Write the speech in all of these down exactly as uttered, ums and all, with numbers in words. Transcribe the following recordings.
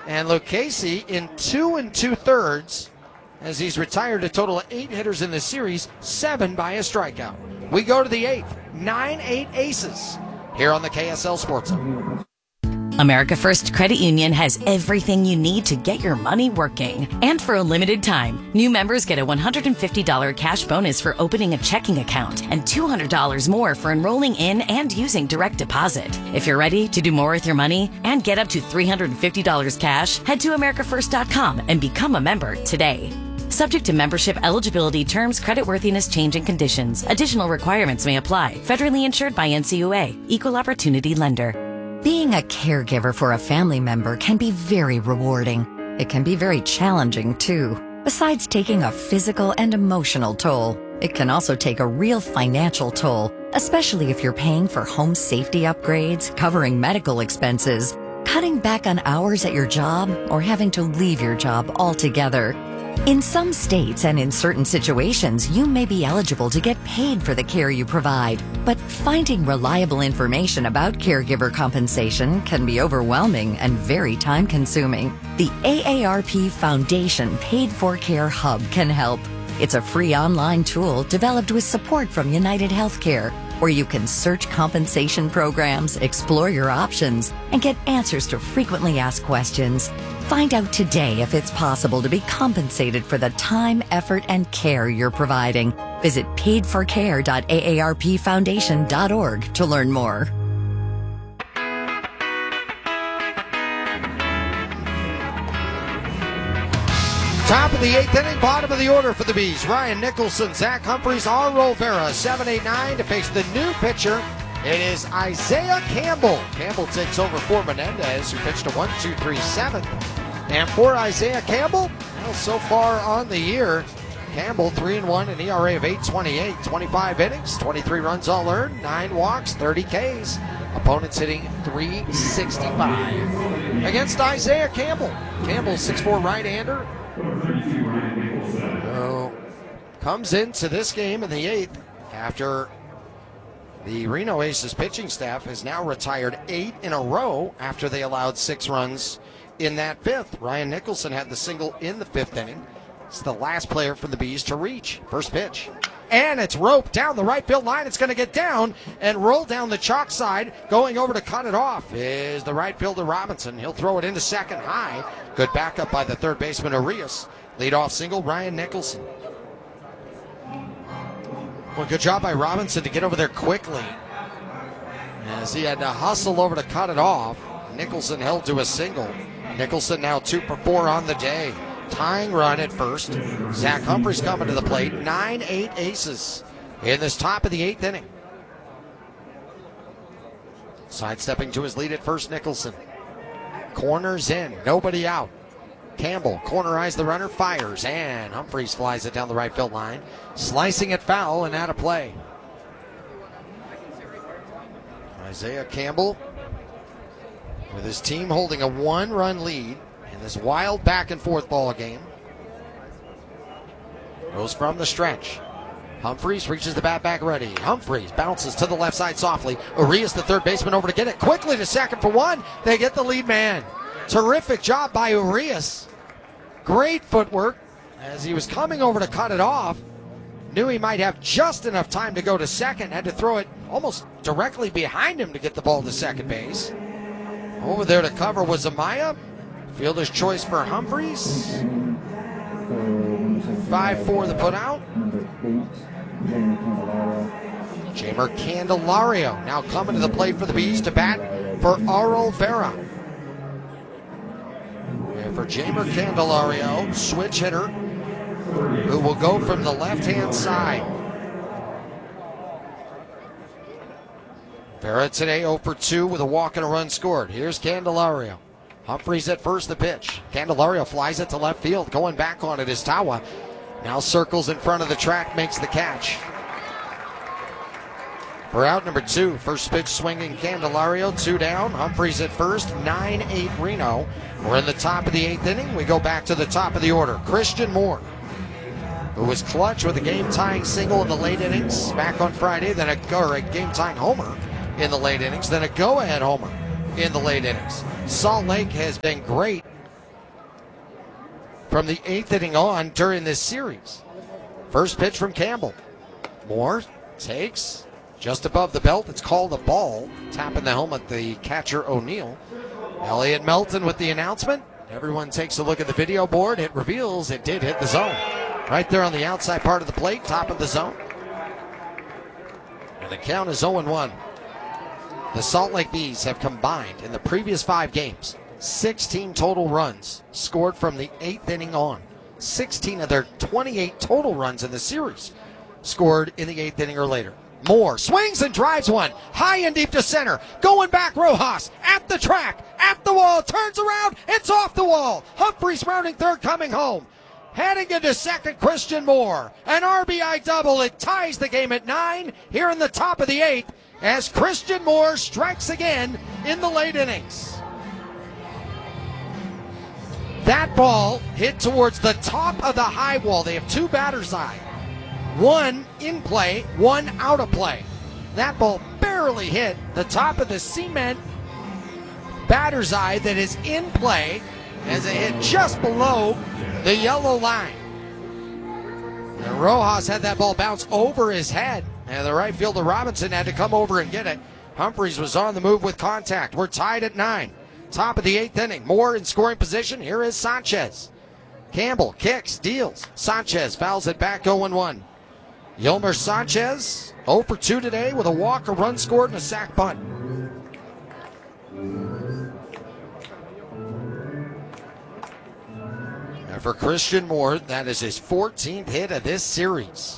And Lucchesi in two and two thirds, as he's retired a total of eight hitters in the series, seven by a strikeout. We go to the eighth, nine eight aces here on the K S L Sports Zone. America First Credit Union has everything you need to get your money working. And for a limited time, new members get a one hundred fifty dollars cash bonus for opening a checking account and two hundred dollars more for enrolling in and using direct deposit. If you're ready to do more with your money and get up to three hundred fifty dollars cash, head to america first dot com and become a member today. Subject to membership eligibility, terms, creditworthiness, change, and conditions. Additional requirements may apply. Federally insured by N C U A. Equal Opportunity Lender. Being a caregiver for a family member can be very rewarding. It can be very challenging, too. Besides taking a physical and emotional toll, it can also take a real financial toll, especially if you're paying for home safety upgrades, covering medical expenses, cutting back on hours at your job, or having to leave your job altogether. In some states and in certain situations, you may be eligible to get paid for the care you provide. But finding reliable information about caregiver compensation can be overwhelming and very time-consuming. The A A R P Foundation Paid for Care Hub can help. It's a free online tool developed with support from United Healthcare, where you can search compensation programs, explore your options, and get answers to frequently asked questions. Find out today if it's possible to be compensated for the time, effort, and care you're providing. Visit paid for care dot a a r p foundation dot org to learn more. Top of the eighth inning, bottom of the order for the Bees. Ryan Nicholson, Zach Humphreys, Arol Vera, seven eight nine to face the new pitcher. It is Isaiah Campbell. Campbell takes over for Menendez, who pitched a one two three seven. And for Isaiah Campbell, well, so far on the year, Campbell three and one, an E R A of eight twenty-eight, twenty-five innings, twenty-three runs all earned, nine walks, thirty Ks. Opponents hitting three sixty-five against Isaiah Campbell. Campbell, six four right-hander. So, comes into this game in the eighth after the Reno Aces pitching staff has now retired eight in a row after they allowed six runs in that fifth. Ryan Nicholson had the single in the fifth inning. It's the last player for the Bees to reach. First pitch. And it's roped down the right field line. It's going to get down and roll down the chalk side. Going over to cut it off is the right fielder Robinson. He'll throw it into second high. Good backup by the third baseman Arias. Leadoff single, Ryan Nicholson. Well, good job by Robinson to get over there quickly, as he had to hustle over to cut it off. Nicholson held to a single. Nicholson now two for four on the day. Tying run at first. Zach Humphreys coming to the plate. nine eight aces in this top of the eighth inning. Sidestepping to his lead at first, Nicholson. Corners in, nobody out. Campbell cornerized the runner, fires, and Humphreys flies it down the right field line, slicing it foul and out of play. Isaiah Campbell with his team holding a one-run lead in this wild back-and-forth ball game. Goes from the stretch. Humphreys reaches the bat back ready. Humphreys bounces to the left side softly. Arias, the third baseman, over to get it quickly to second for one. They get the lead man. Terrific job by Arias. Great footwork as he was coming over to cut it off. Knew he might have just enough time to go to second. Had to throw it almost directly behind him to get the ball to second base. Over there to cover was Amaya. Fielder's choice for Humphreys. five four the put out. Jamer Candelario now coming to the plate for the Bees to bat for Arol Vera. And for Jamer Candelario, switch hitter, who will go from the left-hand side. Vera today zero for two with a walk and a run scored. Here's Candelario. Humphreys at first, the pitch. Candelario flies it to left field. Going back on it is Tawa. Now circles in front of the track, makes the catch. For out number two, first pitch swinging Candelario, two down. Humphreys at first, nine eight Reno. We're in the top of the eighth inning. We go back to the top of the order. Christian Moore, who was clutch with a game-tying single in the late innings back on Friday, then a, or a game-tying homer in the late innings, then a go-ahead homer in the late innings. Salt Lake has been great from the eighth inning on during this series. First pitch from Campbell. Moore takes just above the belt. It's called a ball. Tapping the helmet, the catcher O'Neill. Elliot Melton with the announcement. Everyone takes a look at the video board. It reveals it did hit the zone. Right there on the outside part of the plate, top of the zone. And the count is oh and one. The Salt Lake Bees have combined in the previous five games sixteen total runs scored from the eighth inning on. sixteen of their twenty-eight total runs in the series scored in the eighth inning or later. Moore swings and drives one high and deep to center. Going back, Rojas at the track, at the wall, turns around, it's off the wall. Humphreys rounding third, coming home. Heading into second, Christian Moore. An R B I double. It ties the game at nine here in the top of the eighth as Christian Moore strikes again in the late innings. That ball hit towards the top of the high wall. They have two batter's eye. One in play, one out of play. That ball barely hit the top of the cement batter's eye that is in play as it hit just below the yellow line. And Rojas had that ball bounce over his head, and the right fielder Robinson had to come over and get it. Humphreys was on the move with contact. We're tied at nine. Top of the eighth inning. Moore in scoring position. Here is Sanchez. Campbell kicks, deals. Sanchez fouls it back oh and one. Yolmer Sanchez oh for two today with a walk, a run scored, and a sac bunt. And for Christian Moore, that is his fourteenth hit of this series.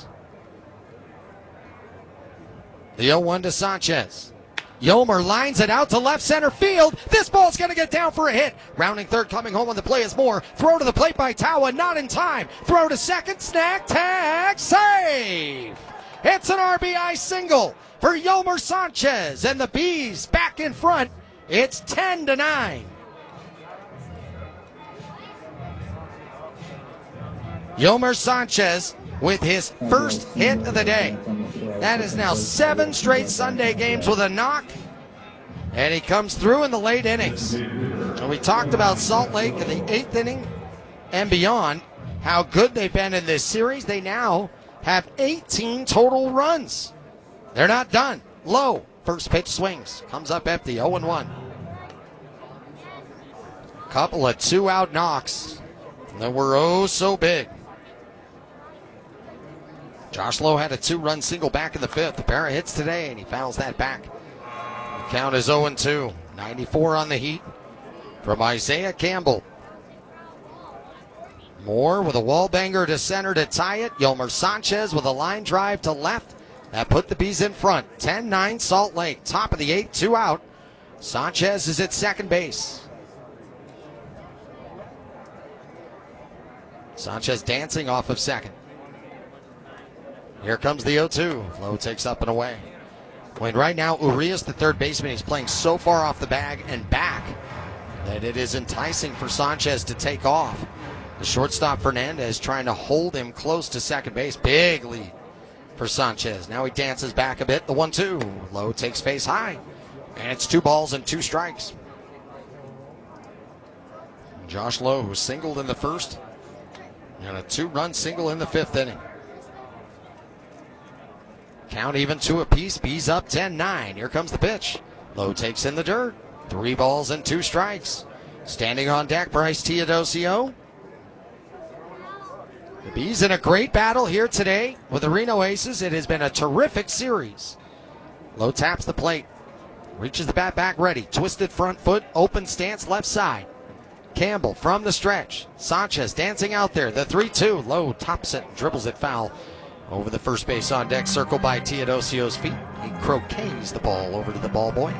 The oh one to Sanchez. Yolmer lines it out to left center field. This ball's going to get down for a hit. Rounding third, coming home on the play is Moore. Throw to the plate by Tawa, not in time. Throw to second, snag, tag, save. It's an R B I single for Yolmer Sanchez, and the Bees back in front. It's ten to nine. Yolmer Sanchez with his first hit of the day. That is now seven straight Sunday games with a knock, and he comes through in the late innings. And we talked about Salt Lake in the eighth inning and beyond, how good they've been in this series. They now have eighteen total runs. They're not done. Low, first pitch swings, comes up empty, oh and one. Couple of two-out knocks that were oh so big. Josh Lowe had a two-run single back in the fifth. A pair of hits today, and he fouls that back. The count is oh and two. ninety-four on the heat from Isaiah Campbell. Moore with a wall banger to center to tie it. Yolmer Sanchez with a line drive to left. That put the Bees in front. ten nine Salt Lake. Top of the eighth, two out. Sanchez is at second base. Sanchez dancing off of second. Here comes the oh two. Lowe takes up and away. When right now, Urias, the third baseman, he's playing so far off the bag and back that it is enticing for Sanchez to take off. The shortstop, Fernandez, trying to hold him close to second base. Big lead for Sanchez. Now he dances back a bit. The one two. Lowe takes face high. And it's two balls and two strikes. Josh Lowe, who singled in the first, and a two-run single in the fifth inning. Count even two apiece. Bees up ten nine. Here comes the pitch. Lowe takes in the dirt. Three balls and two strikes. Standing on deck, Bryce Teodosio. The Bees in a great battle here today with the Reno Aces. It has been a terrific series. Lowe taps the plate. Reaches the bat back ready. Twisted front foot. Open stance left side. Campbell from the stretch. Sanchez dancing out there. The three two. Lowe tops it and dribbles it foul over the first base on deck, circled by Teodosio's feet. He croquets the ball over to the ball boy.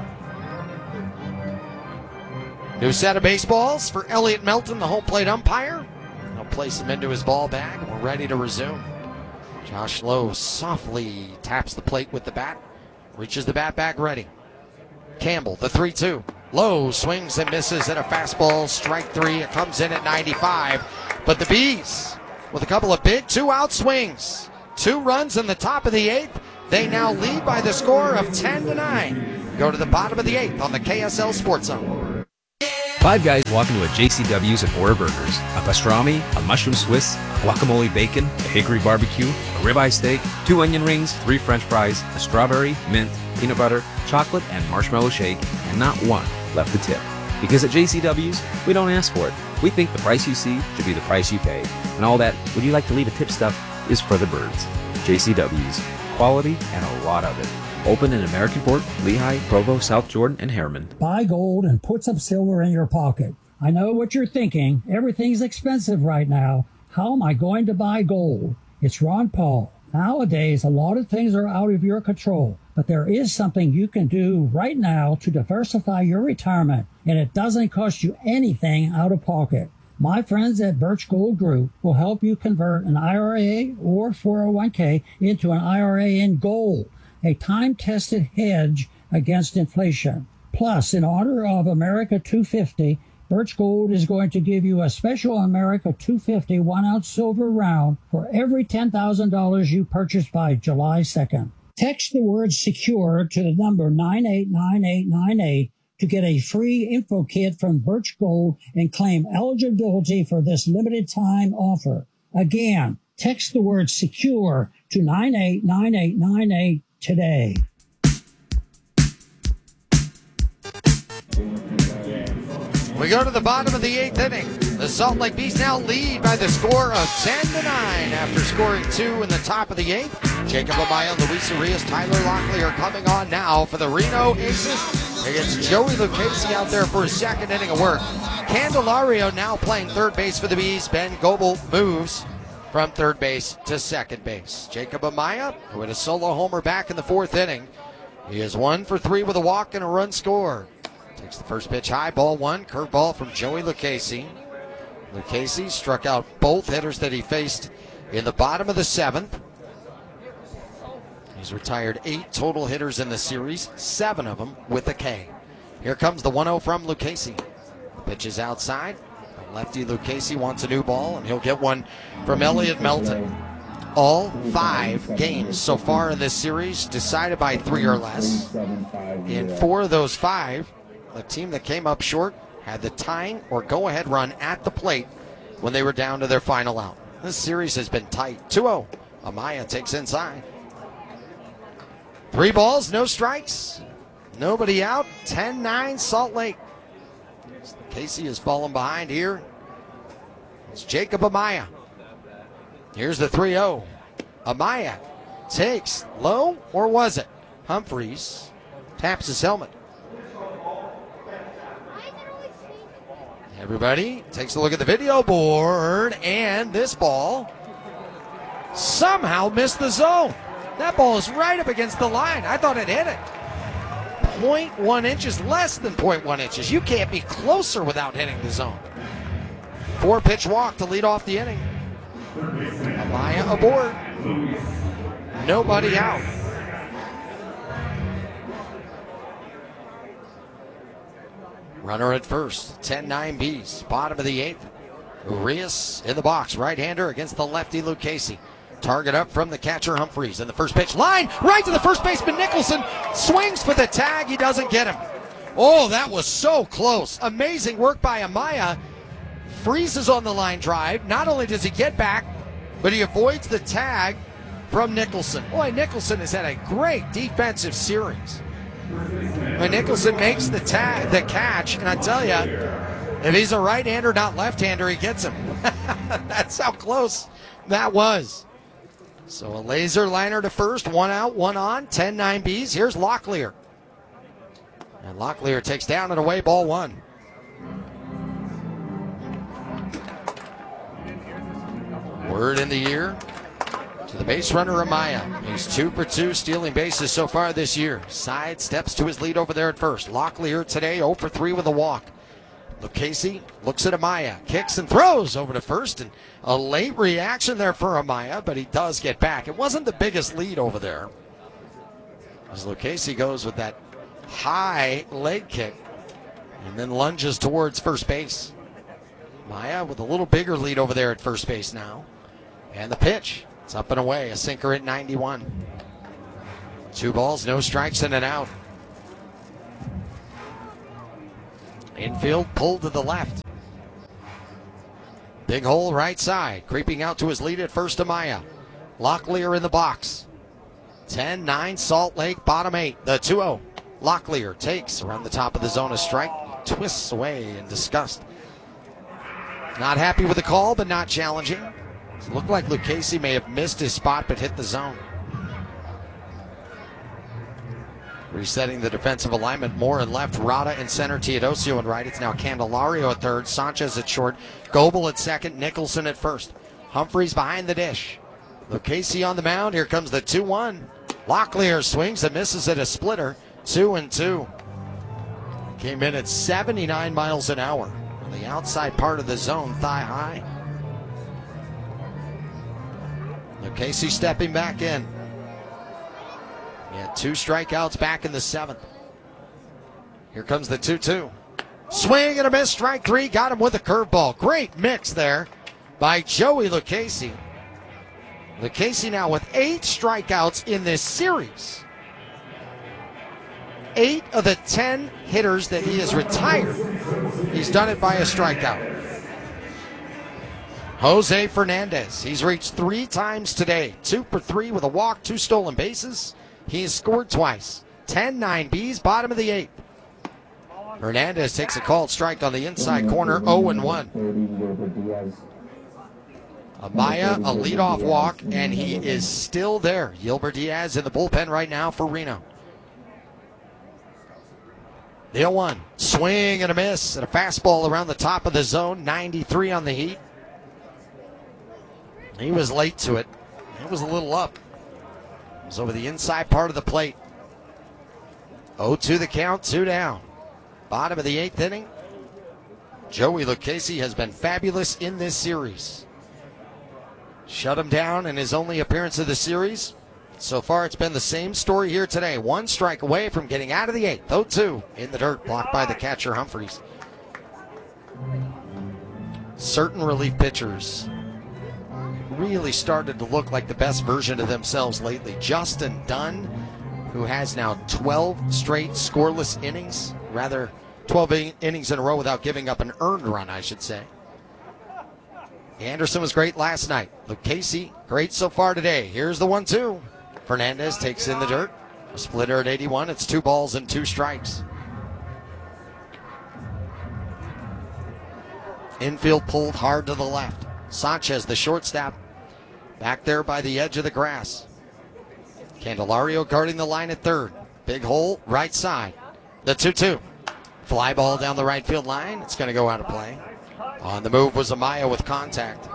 New set of baseballs for Elliot Melton, the home plate umpire. He'll place them into his ball bag, and we're ready to resume. Josh Lowe softly taps the plate with the bat, reaches the bat bag ready. Campbell, the three two. Lowe swings and misses at a fastball, strike three. It comes in at ninety-five. But the Bees, with a couple of big two-out swings, two runs in the top of the eighth, they now lead by the score of ten to nine. Go to the bottom of the eighth on the K S L Sports Zone. Five guys walk into a J C W's and order burgers. A pastrami, a mushroom Swiss, guacamole bacon, a hickory barbecue, a ribeye steak, two onion rings, three french fries, a strawberry, mint, peanut butter, chocolate, and marshmallow shake, and not one left to tip. Because at J C W's, we don't ask for it. We think the price you see should be the price you pay. And all that, would you like to leave a tip stuff, is for the birds. J C W's. Quality and a lot of it. Open in American Fork, Lehigh, Provo, South Jordan, and Harriman. Buy gold and put some silver in your pocket. I know what you're thinking. Everything's expensive right now. How am I going to buy gold? It's Ron Paul. Nowadays, a lot of things are out of your control, but there is something you can do right now to diversify your retirement, and it doesn't cost you anything out of pocket. My friends at Birch Gold Group will help you convert an I R A or four oh one k into an I R A in gold, a time-tested hedge against inflation. Plus, in honor of America two fifty, Birch Gold is going to give you a special America two fifty one-ounce silver round for every ten thousand dollars you purchase by July second. Text the word SECURE to the number nine eight nine eight nine eight to get a free info kit from Birch Gold and claim eligibility for this limited time offer. Again, text the word SECURE to nine eight nine eight nine eight today. We go to the bottom of the eighth inning. The Salt Lake Bees now lead by the score of ten to nine after scoring two in the top of the eighth. Jacob Amaya, Luis Arias, Tyler Lockley are coming on now for the Reno Aces against Joey Lucchese out there for his second inning of work. Candelario now playing third base for the Bees. Ben Goebel moves from third base to second base. Jacob Amaya, who had a solo homer back in the fourth inning, he is one for three with a walk and a run scored. Takes the first pitch high, ball one, curveball from Joey Lucchese. Lucchese struck out both hitters that he faced in the bottom of the seventh. He's retired eight total hitters in the series, seven of them with a K. Here comes the one oh from Lucchese. Pitch is outside. Lefty Lucchese wants a new ball, and he'll get one from Elliot Melton. All five games so far in this series decided by three or less. In four of those five, the team that came up short had the tying or go-ahead run at the plate when they were down to their final out. This series has been tight. two oh. Amaya takes inside. Three balls, no strikes. Nobody out. ten nine Salt Lake. Casey has fallen behind here. It's Jacob Amaya. Here's the three oh. Amaya takes low, or was it? Humphreys taps his helmet. Everybody takes a look at the video board, and this ball somehow missed the zone. That ball is right up against the line. I thought it hit it. zero point one inches, less than zero point one inches. You can't be closer without hitting the zone. Four pitch walk to lead off the inning. Amaya aboard. Nobody out. Runner at first. ten nine Bees. Bottom of the eighth. Urias in the box. Right-hander against the lefty Lucchese. Target up from the catcher Humphreys. And the first pitch. Line right to the first baseman Nicholson. Swings for the tag. He doesn't get him. Oh, that was so close. Amazing work by Amaya. Freezes on the line drive. Not only does he get back, but he avoids the tag from Nicholson. Boy, Nicholson has had a great defensive series. When Nicholson makes the tag, the catch, and I tell you, if he's a right-hander, not left-hander, he gets him. That's how close that was. So a laser liner to first, one out, one on, ten nine Bees. Here's Locklear. And Locklear takes down and away, ball one. Word in the ear to the base runner Amaya. He's two for two stealing bases so far this year. Side steps to his lead over there at first. Locklear today oh for three with a walk. Lucchese looks at Amaya, kicks and throws over to first, and a late reaction there for Amaya, but he does get back. It wasn't the biggest lead over there, as Lucchese goes with that high leg kick and then lunges towards first base. Amaya with a little bigger lead over there at first base now. And the pitch, it's up and away, a sinker at ninety-one. Two balls, no strikes, and an out. Infield pulled to the left. Big hole right side. Creeping out to his lead at first, Amaya. Locklear in the box. ten nine Salt Lake, bottom eight. The two oh. Locklear takes around the top of the zone, a strike. Twists away in disgust. Not happy with the call, but not challenging. It looked like Lucchesi may have missed his spot, but hit the zone. Resetting the defensive alignment, Moore in left, Rada in center, Teodosio in right. It's now Candelario at third, Sanchez at short, Goebel at second, Nicholson at first. Humphreys behind the dish. Lucchesi on the mound. Here comes the two one. Locklear swings and misses at a splitter. Two and two. Came in at seventy-nine miles an hour on the outside part of the zone, thigh high. Lucchesi stepping back in. He had two strikeouts back in the seventh. Here comes the two two. Swing and a miss, strike three. Got him with a curveball. Great mix there by Joey Lucchesi. Lucchesi now with eight strikeouts in this series. Eight of the ten hitters that he has retired, he's done it by a strikeout. Jose Fernandez, he's reached three times today. Two for three with a walk, two stolen bases. He has scored twice. ten nine B's, bottom of the eighth. Hernandez takes a called strike on the inside corner, oh and one. Amaya, a leadoff walk, and he is still there. Gilbert Diaz in the bullpen right now for Reno. The oh one, swing and a miss, and a fastball around the top of the zone, ninety-three on the heat. He was late to it. It was a little up. It was over the inside part of the plate. oh two the count, two down. Bottom of the eighth inning. Joey Lucchesi has been fabulous in this series. Shut him down in his only appearance of the series. So far, it's been the same story here today. One strike away from getting out of the eighth. oh two in the dirt, blocked by the catcher Humphreys. Certain relief pitchers really started to look like the best version of themselves lately. Justin Dunn, who has now twelve straight scoreless innings, rather twelve in- innings in a row without giving up an earned run, I should say. Anderson was great last night. Lucchesi, great so far today. Here's the one two. Fernandez takes in the dirt. A splitter at eighty-one. It's two balls and two strikes. Infield pulled hard to the left. Sanchez, the shortstop, back there by the edge of the grass. Candelario guarding the line at third. Big hole, right side. The two two. Fly ball down the right field line. It's going to go out of play. On the move was Amaya with contact.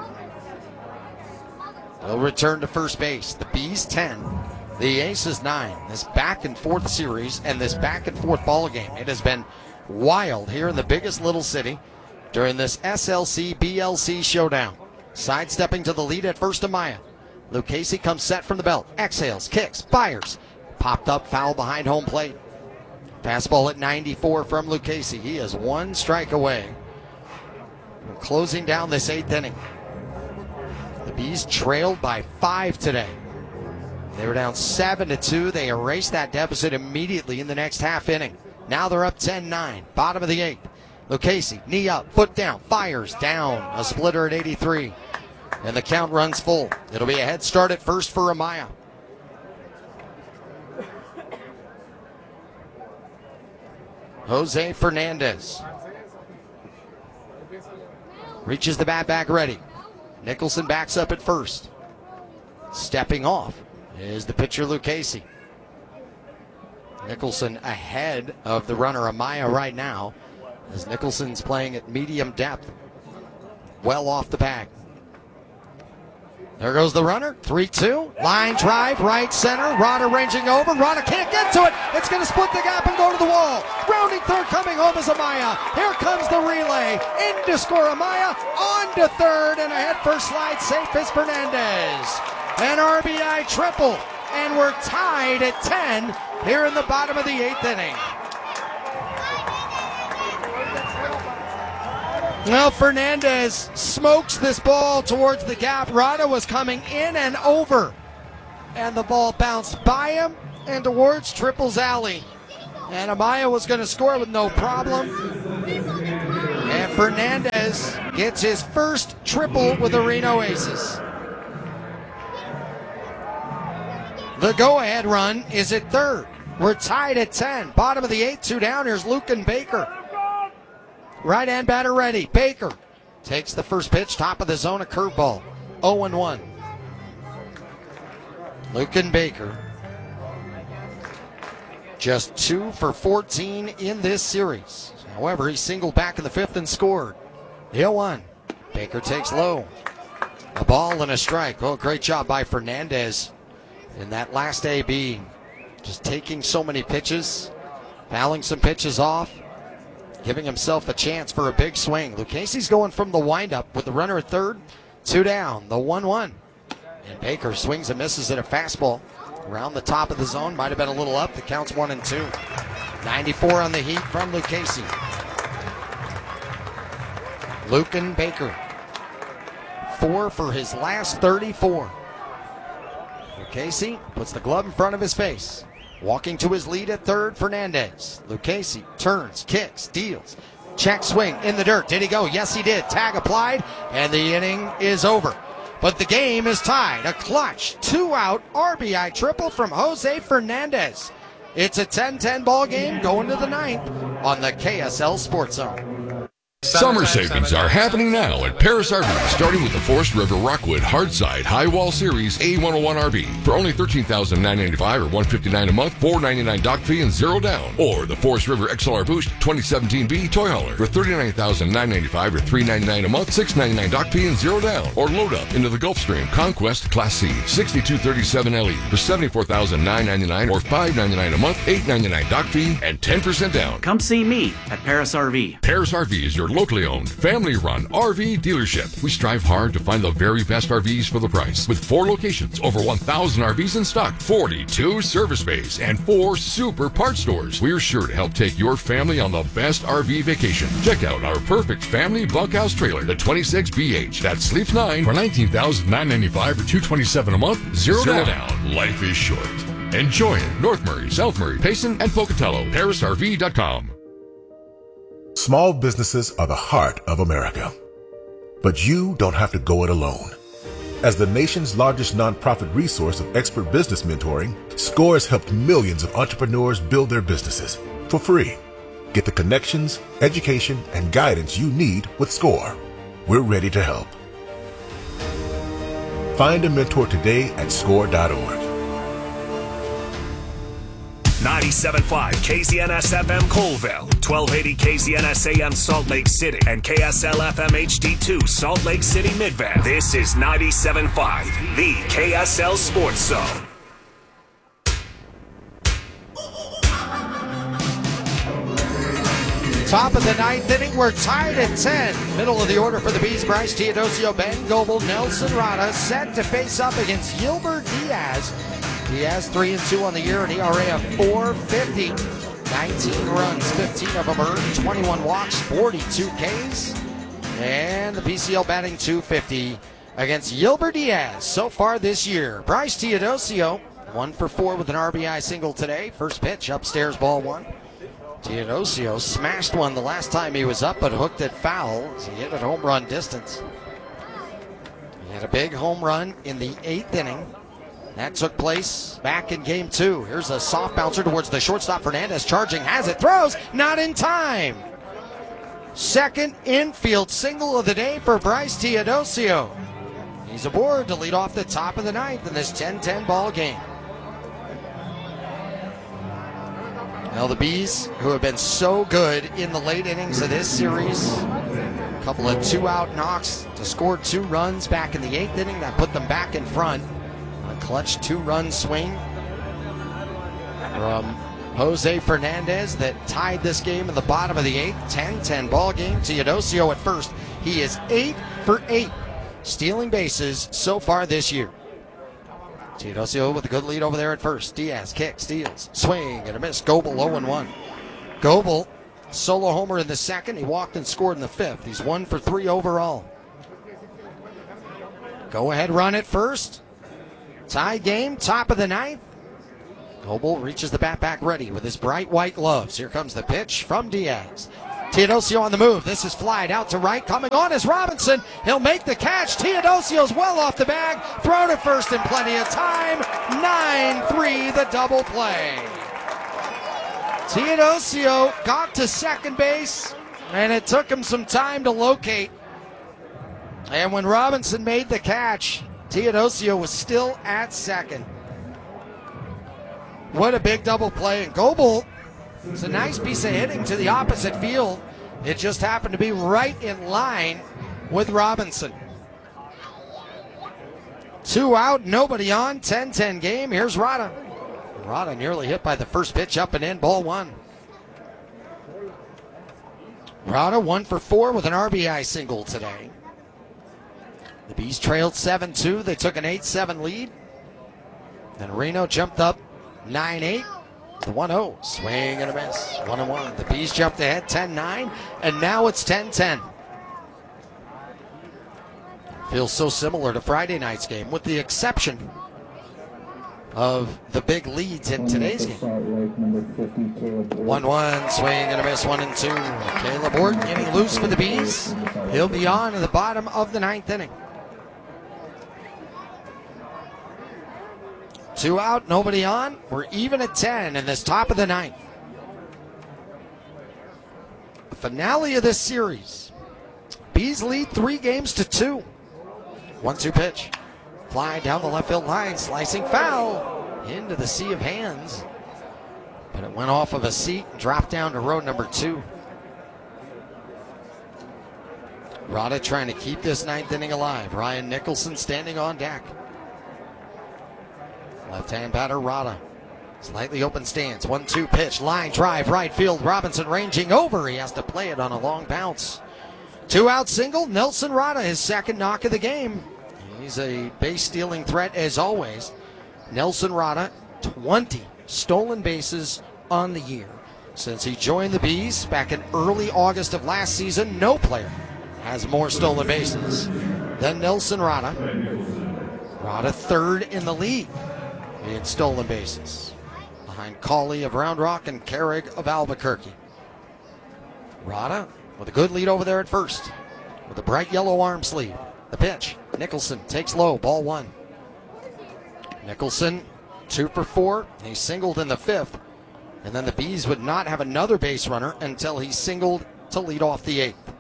He'll return to first base. The Bees ten, the Aces nine. This back and forth series and this back and forth ball game, it has been wild here in the biggest little city during this S L C B L C showdown. Sidestepping to the lead at first, Amaya. Lucchesi comes set from the belt. Exhales, kicks, fires. Popped up, foul behind home plate. Fastball at ninety-four from Lucchesi. He is one strike away from closing down this eighth inning. The Bees trailed by five today. They were down seven to two. They erased that deficit immediately in the next half inning. Now they're up ten nine. Bottom of the eighth. Lucchesi, knee up, foot down, fires down. A splitter at eighty-three. And the count runs full. It'll be a head start at first for Amaya. Jose Fernandez reaches the bat back ready. Nicholson backs up at first. Stepping off is the pitcher Lucchesi. Nicholson ahead of the runner Amaya right now, as Nicholson's playing at medium depth, well off the bag. There goes the runner, three two. Line drive, right center. Rada ranging over. Rada can't get to it. It's going to split the gap and go to the wall. Rounding third, coming home is Amaya. Here comes the relay. In to score Amaya. On to third, and a head-first slide safe is Fernandez. An R B I triple, and we're tied at ten here in the bottom of the eighth inning. Well, Fernandez smokes this ball towards the gap. Rada was coming in and over, and the ball bounced by him and towards Triple's alley. And Amaya was going to score with no problem. Fernandez gets his first triple with the Reno Aces. The go-ahead run is at third. We're tied at ten. Bottom of the eighth, two down. Here's Lucan Baker. Right-hand batter ready. Baker takes the first pitch, top of the zone, a curveball. oh and one. Lucan Baker, just two for fourteen in this series. However, he singled back in the fifth and scored. The oh one. Baker takes low. A ball and a strike. Oh, great job by Fernandez in that last A B. Just taking so many pitches, fouling some pitches off, giving himself a chance for a big swing. Lucchese's going from the windup with the runner at third, two down, the one one. And Baker swings and misses at a fastball around the top of the zone. Might have been a little up. The count's one and two. ninety-four on the heat from Lucchese. Lucan Baker, four for his last thirty-four. Lucchese puts the glove in front of his face. Walking to his lead at third, Fernandez. Lucchese turns, kicks, deals. Check swing in the dirt. Did he go? Yes, he did. Tag applied, and the inning is over. But the game is tied. A clutch, two-out R B I triple from Jose Fernandez. It's a ten ten ball game going to the ninth on the K S L Sports Zone. Summer savings are happening now at Paris R V, starting with the Forest River Rockwood Hardside High Wall Series A one oh one R V for only thirteen thousand nine hundred ninety-five dollars or one hundred fifty-nine dollars a month, four hundred ninety-nine dollars dock fee and zero down. Or the Forest River X L R Boost twenty seventeen B Toy Hauler for thirty-nine thousand nine hundred ninety-five dollars or three hundred ninety-nine dollars a month, six hundred ninety-nine dollars dock fee and zero down. Or load up into the Gulfstream Conquest Class C sixty-two thirty-seven L E for seventy-four thousand nine hundred ninety-nine dollars or five hundred ninety-nine dollars a month, eight hundred ninety-nine dollars dock fee and ten percent down. Come see me at Paris R V. Paris R V is your locally owned, family-run R V dealership. We strive hard to find the very best R Vs for the price. With four locations, over one thousand R Vs in stock, forty-two service bays, and four super parts stores, we're sure to help take your family on the best R V vacation. Check out our perfect family bunkhouse trailer, the twenty-six B H, that sleeps nine for nineteen thousand nine hundred ninety-five dollars or two hundred twenty-seven dollars a month, zero, zero down. down. Life is short. Enjoy it. North Murray, South Murray, Payson, and Pocatello. Paris R V dot com. Small businesses are the heart of America. But you don't have to go it alone. As the nation's largest nonprofit resource of expert business mentoring, SCORE has helped millions of entrepreneurs build their businesses for free. Get the connections, education, and guidance you need with SCORE. We're ready to help. Find a mentor today at score dot org. ninety-seven point five K Z N S F M Colville, twelve eighty K Z N S A M Salt Lake City, and K S L F M H D two Salt Lake City Midvale. This is ninety-seven point five, the K S L Sports Zone. Top of the ninth inning, we're tied at ten. Middle of the order for the Bees, Bryce Teodosio, Ben Goebel, Nelson Rada, set to face up against Gilbert Diaz. Diaz three and two on the year, an E R A of four fifty. nineteen runs, fifteen of them earned, twenty-one walks, forty-two Ks. And the P C L batting two fifty against Gilbert Diaz so far this year. Bryce Teodosio, one for four with an R B I single today. First pitch, upstairs, ball one. Teodosio smashed one the last time he was up, but hooked it foul as he hit it home run distance. He had a big home run in the eighth inning. That took place back in game two. Here's a soft bouncer towards the shortstop. Fernandez charging, has it, throws, not in time. Second infield single of the day for Bryce Teodosio. He's aboard to lead off the top of the ninth in this ten ten ball game. Now the Bees, who have been so good in the late innings of this series, a couple of two-out knocks to score two runs back in the eighth inning, that put them back in front. A clutch two-run swing from Jose Fernandez that tied this game in the bottom of the eighth. ten ten ball game. Teodosio at first. He is eight for eight stealing bases so far this year. Teodosio with a good lead over there at first. Diaz kicks, steals, swing and a miss. Goebel oh and one. Goebel solo homer in the second. He walked and scored in the fifth. He's one for three overall. Go ahead run at first. Tie game, top of the ninth. Goebel reaches the bat back ready with his bright white gloves. Here comes the pitch from Diaz. Teodosio on the move. This is flied out to right. Coming on is Robinson. He'll make the catch. Teodosio's well off the bag. Thrown to first in plenty of time. nine three the double play. Teodosio got to second base, and it took him some time to locate. And when Robinson made the catch, Teodosio was still at second. What a big double play. And Goebel, it's a nice piece of hitting to the opposite field. It just happened to be right in line with Robinson. Two out, nobody on, ten ten game. Here's Rada. Rada nearly hit by the first pitch, up and in, ball one. Rada one for four with an R B I single today. The Bees trailed seven two. They took an eight seven lead. Then Reno jumped up nine eight. The one oh. Swing and a miss. one and one. The Bees jumped ahead ten nine. And now it's ten ten. Feels so similar to Friday night's game, with the exception of the big leads in today's game. one one. Swing and a miss. one and two. Caleb Orton getting loose for the Bees. He'll be on in the bottom of the ninth inning. Two out, nobody on. We're even at ten in this top of the ninth. The finale of this series. Bees lead three games to two. one two pitch. Fly down the left field line. Slicing foul into the sea of hands. But it went off of a seat and dropped down to row number two. Rada trying to keep this ninth inning alive. Ryan Nicholson standing on deck. Left-hand batter, Rada. Slightly open stance. one two pitch. Line drive, right field. Robinson ranging over. He has to play it on a long bounce. Two-out single. Nelson Rada, his second knock of the game. He's a base-stealing threat as always. Nelson Rada, twenty stolen bases on the year. Since he joined the Bees back in early August of last season, no player has more stolen bases than Nelson Rada. Rada third in the league in stolen bases, behind Cawley of Round Rock and Carrig of Albuquerque. Rada with a good lead over there at first, with a bright yellow arm sleeve. The pitch, Nicholson takes low, ball one. Nicholson, two for four. He singled in the fifth, and then the Bees would not have another base runner until he singled to lead off the eighth.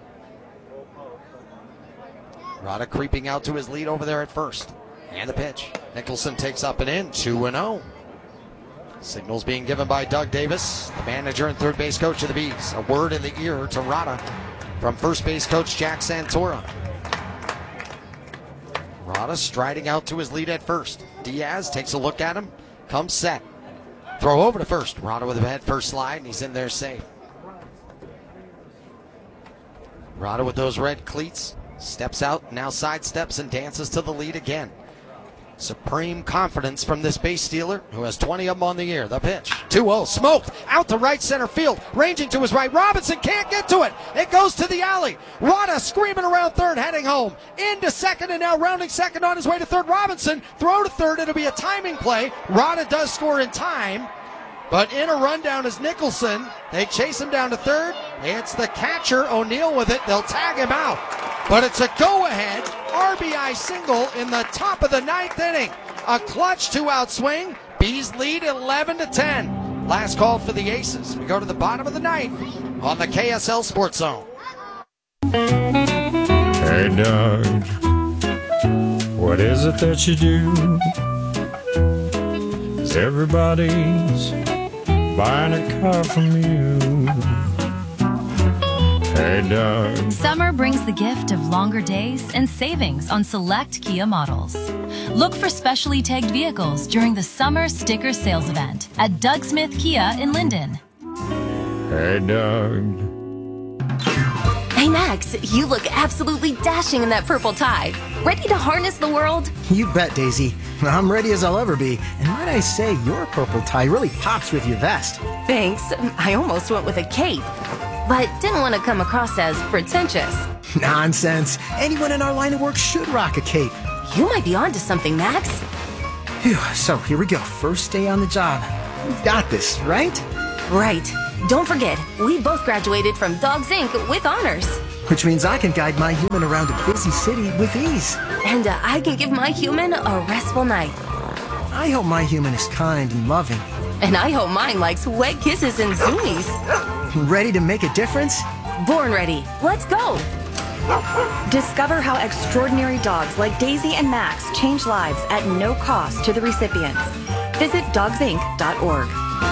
Rada creeping out to his lead over there at first. And the pitch. Nicholson takes up and in, two and oh. Signals being given by Doug Davis, the manager and third base coach of the Bees. A word in the ear to Rada from first base coach Jack Santora. Rada striding out to his lead at first. Diaz takes a look at him, comes set. Throw over to first. Rada with a head first slide, and he's in there safe. Rada with those red cleats, steps out, now sidesteps and dances to the lead again. Supreme confidence from this base stealer, who has twenty of them on the year. The pitch, two oh, smoked, out to right center field, ranging to his right. Robinson can't get to it. It goes to the alley. Rada screaming around third, heading home. Into second, and now rounding second on his way to third. Robinson, throw to third. It'll be a timing play. Rada does score in time, but in a rundown is Nicholson. They chase him down to third. It's the catcher, O'Neill, with it. They'll tag him out. But it's a go-ahead R B I single in the top of the ninth inning. A clutch two-out swing. Bees lead eleven to ten. Last call for the Aces. We go to the bottom of the ninth on the K S L Sports Zone. Hey, Doug, what is it that you do? 'Cause everybody's buying a car from you. Hey, Doug. Summer brings the gift of longer days and savings on select Kia models. Look for specially tagged vehicles during the Summer Sticker Sales Event at Doug Smith Kia in Linden. Hey, Doug. Hey, Max, you look absolutely dashing in that purple tie. Ready to harness the world? You bet, Daisy. I'm ready as I'll ever be. And might I say, your purple tie really pops with your vest. Thanks. I almost went with a cape, but didn't want to come across as pretentious. Nonsense. Anyone in our line of work should rock a cape. You might be onto something, Max. Phew, so here we go. First day on the job. We've got this, right? Right. Don't forget, we both graduated from Dogs Incorporated with honors. Which means I can guide my human around a busy city with ease. And uh, I can give my human a restful night. I hope my human is kind and loving. And I hope mine likes wet kisses and zoomies. Ready to make a difference? Born ready. Let's go. Discover how extraordinary dogs like Daisy and Max change lives at no cost to the recipients. Visit dogs inc dot org.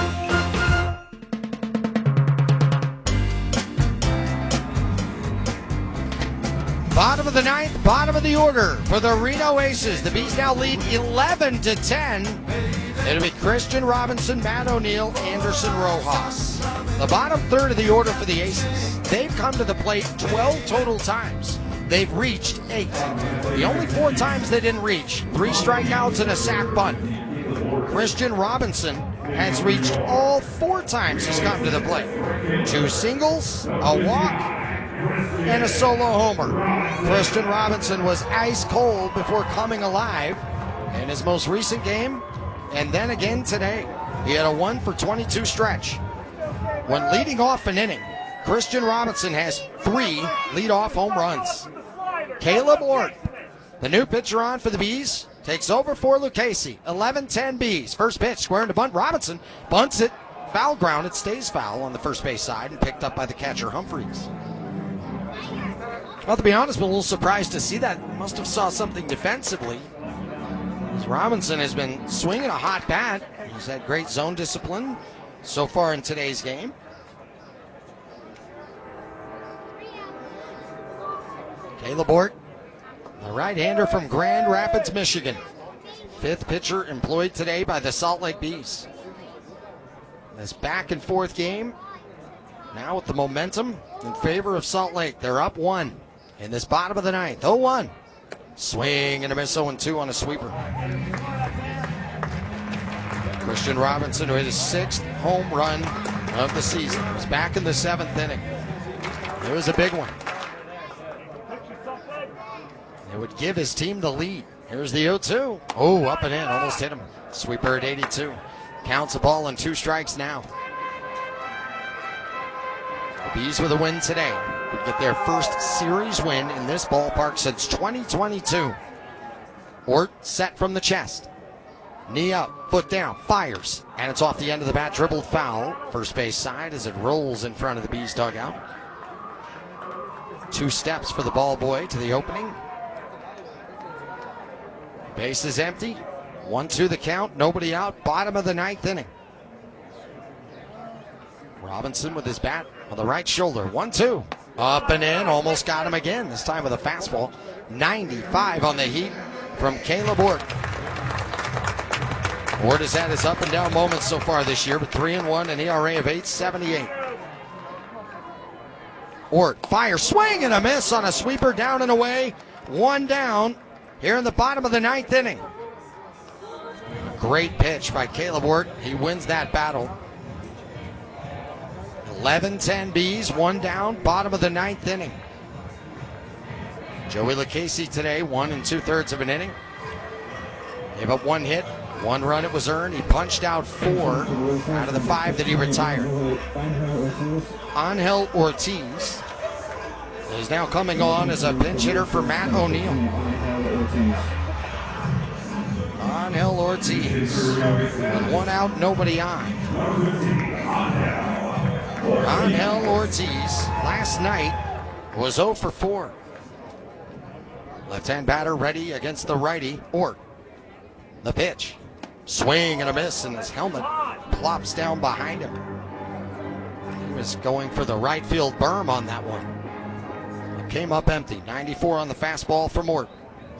Bottom of the ninth, bottom of the order for the Reno Aces. The Bees now lead eleven to ten. It'll be Christian Robinson, Matt O'Neill, Anderson Rojas. The bottom third of the order for the Aces. They've come to the plate twelve total times. They've reached eight. The only four times they didn't reach, three strikeouts and a sac bunt. Christian Robinson has reached all four times he's come to the plate. Two singles, a walk, and a solo homer. Christian Robinson was ice cold before coming alive in his most recent game, and then again today. He had a one for twenty-two stretch. When leading off an inning, Christian Robinson has three leadoff home runs. Caleb Ort, the new pitcher on for the Bees, takes over for Lucchesi. eleven ten Bees. First pitch, square into bunt. Robinson bunts it. Foul ground. It stays foul on the first base side and picked up by the catcher Humphreys. Well, to be honest, I'm a little surprised to see that. Must have saw something defensively. As Robinson has been swinging a hot bat. He's had great zone discipline so far in today's game. Caleb Ort, the right-hander from Grand Rapids, Michigan. Fifth pitcher employed today by the Salt Lake Bees. This back and forth game, now with the momentum in favor of Salt Lake. They're up one in this bottom of the ninth. oh one. Swing and a miss, oh two on a sweeper. Christian Robinson, who hit his sixth home run of the season, was back in the seventh inning. It was a big one. It would give his team the lead. Here's the oh two. Oh, up and in, almost hit him. Sweeper at eighty-two. Counts the ball and two strikes now. The Bees with a win today would get their first series win in this ballpark since twenty twenty-two. Ort set from the chest. Knee up, foot down, fires. And it's off the end of the bat, dribbled foul. First base side as it rolls in front of the Bees dugout. Two steps for the ball boy to the opening. Base is empty. One, two the count. Nobody out. Bottom of the ninth inning. Robinson with his bat on the right shoulder. One, two. Up and in. Almost got him again. This time with a fastball. ninety-five on the heat from Caleb Ort. Ort has had his up and down moments so far this year, but three and one, an E R A of eight seventy-eight. Ort, fire, swing and a miss on a sweeper, down and away. One down here in the bottom of the ninth inning. Great pitch by Caleb Ort. He wins that battle. eleven ten Bees, one down, bottom of the ninth inning. Joey Lucchesi today, one and two thirds of an inning. Gave up one hit, one run it was earned. He punched out four out of the five that he retired. Angel Ortiz is now coming on as a pinch hitter for Matt O'Neill. Angel Ortiz with one out, nobody on. Angel Ortiz last night was oh for four. Left-hand batter ready against the righty, Ort. The pitch. Swing and a miss, and his helmet plops down behind him. He was going for the right field berm on that one. It came up empty. ninety-four on the fastball from Ort.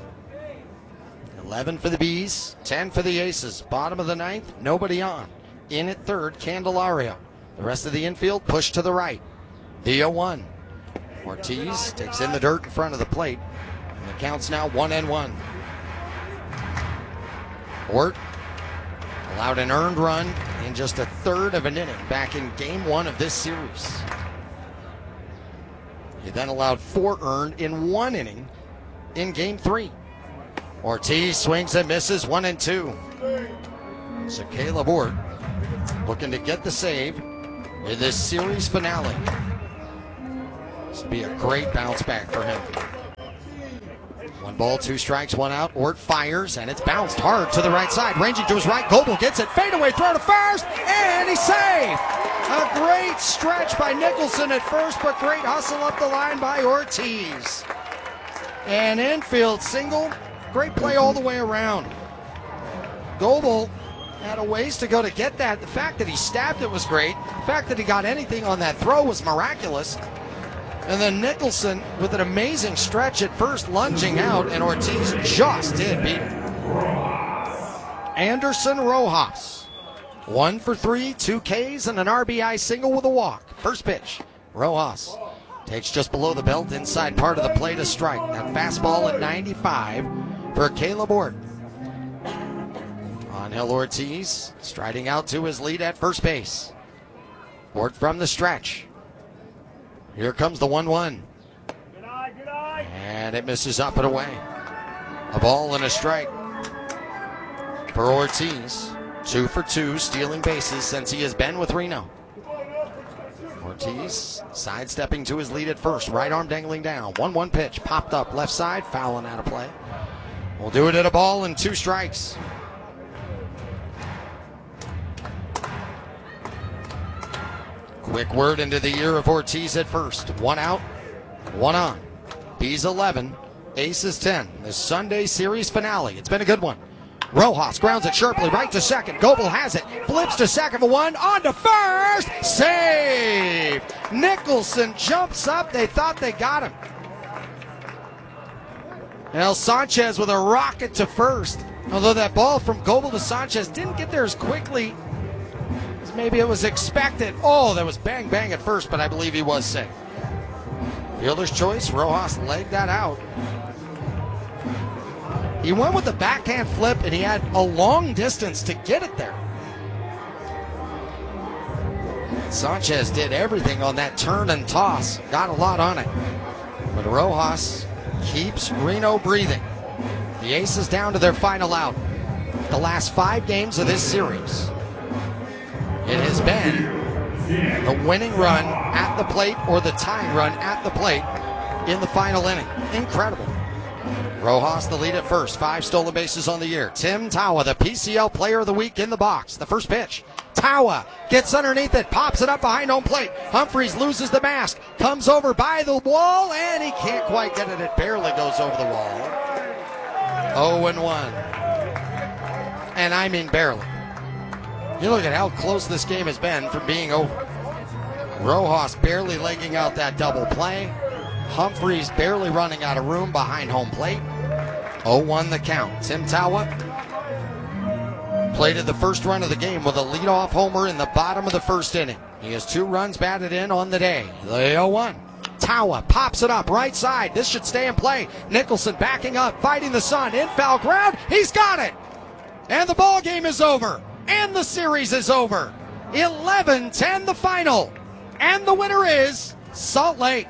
eleven for the Bees, ten for the Aces. Bottom of the ninth, nobody on. In at third, Candelario. The rest of the infield pushed to the right. The oh one. Ortiz takes in the dirt in front of the plate. And the count's now one and one. Ort allowed an earned run in just a third of an inning back in game one of this series. He then allowed four earned in one inning in game three. Ortiz swings and misses, one and two. So Caleb Ort looking to get the save in this series finale. This would be a great bounce back for him. One ball, two strikes, one out. Ort fires, and it's bounced hard to the right side. Ranging to his right, Goebel gets it. Fadeaway throw to first, and he's safe. A great stretch by Nicholson at first, but great hustle up the line by Ortiz. An infield single. Great play all the way around. Goebel had a ways to go to get that. The fact that he stabbed it was great. The fact that he got anything on that throw was miraculous. And then Nicholson with an amazing stretch at first, lunging out, and Ortiz just did beat him. Anderson Rojas, one for three, two Ks, and an R B I single with a walk. First pitch, Rojas takes just below the belt, inside part of the plate, a strike. That fastball at ninety-five for Caleb Ort. Angel Ortiz striding out to his lead at first base. Ort from the stretch. Here comes the one one. And it misses up and away. A ball and a strike for Ortiz. Two for two, stealing bases since he has been with Reno. Ortiz sidestepping to his lead at first. Right arm dangling down. one one pitch. Popped up left side. Fouling out of play. We'll do it at a ball and two strikes. Quick word into the ear of Ortiz at first. One out, one on. B's eleven, Aces ten. The Sunday series finale. It's been a good one. Rojas grounds it sharply right to second. Goebel has it. Flips to second for one. On to first. Save. Nicholson jumps up. They thought they got him. El Sanchez with a rocket to first. Although that ball from Goebel to Sanchez didn't get there as quickly as maybe it was expected. Oh, that was bang bang at first, but I believe he was safe. Fielder's choice. Rojas legged that out. He went with the backhand flip, and he had a long distance to get it there. Sanchez did everything on that turn and toss. Got a lot on it. But Rojas keeps Reno breathing. The Aces down to their final out. The last five games of this series, it has been the winning run at the plate or the tying run at the plate in the final inning. Incredible. Rojas the lead at first. Five stolen bases on the year. Tim Tawa, the P C L Player of the Week in the box. The first pitch. Tawa gets underneath it, pops it up behind home plate. Humphreys loses the mask, comes over by the wall, and he can't quite get it. It barely goes over the wall. oh and one. And I mean barely. You look at how close this game has been from being over. Rojas barely legging out that double play. Humphreys barely running out of room behind home plate. oh one the count. Tim Tawa plated the first run of the game with a leadoff homer in the bottom of the first inning. He has two runs batted in on the day. The oh one. Tawa pops it up right side. This should stay in play. Nicholson backing up, fighting the sun. In foul ground. He's got it. And the ball game is over. And the series is over. eleven ten the final. And the winner is Salt Lake.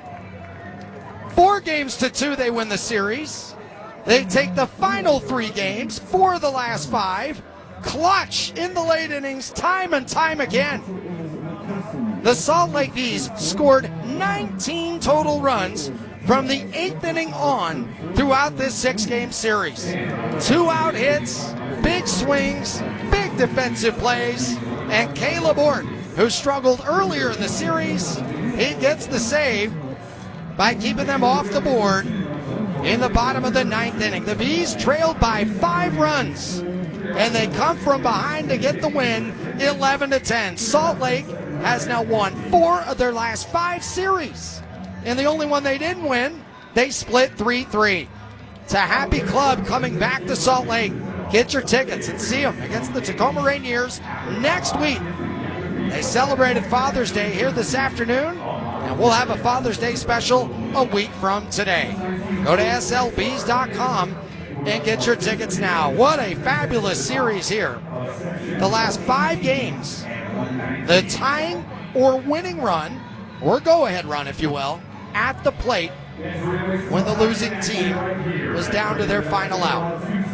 Four games to two, they win the series. They take the final three games, four of the last five. Clutch in the late innings, time and time again. The Salt Lake Bees scored nineteen total runs from the eighth inning on throughout this six-game series. Two out hits, big swings, big defensive plays, and Caleb Ort, who struggled earlier in the series, he gets the save by keeping them off the board in the bottom of the ninth inning. The Bees trailed by five runs, and they come from behind to get the win, eleven to ten. Salt Lake has now won four of their last five series, and the only one they didn't win, they split three three. It's a happy club coming back to Salt Lake. Get your tickets and see them against the Tacoma Rainiers next week. They celebrated Father's Day here this afternoon, and we'll have a Father's Day special a week from today. Go to S L Bees dot com and get your tickets now. What a fabulous series here. The last five games, the tying or winning run, or go-ahead run, if you will, at the plate when the losing team was down to their final out.